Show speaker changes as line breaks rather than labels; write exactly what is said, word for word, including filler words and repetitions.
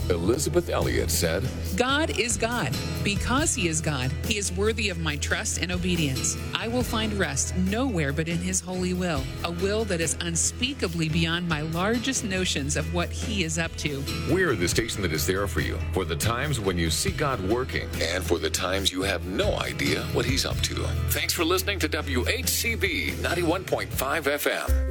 Elizabeth Elliott said,
God is God. Because he is God, he is worthy of my trust and obedience. I will find rest nowhere but in his holy will, a will that is unspeakably beyond my largest notions of what he is up to.
We're the station that is there for you for the times when you see God working and for the times you have no idea what he's up to. Thanks for listening to W H C B ninety-one point five F M.